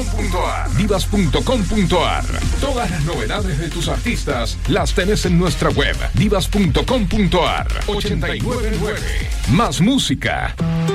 divas.com.ar. Divas.com.ar. Todas las novedades de tus artistas las tenés en nuestra web, divas.com.ar. 899. Más música.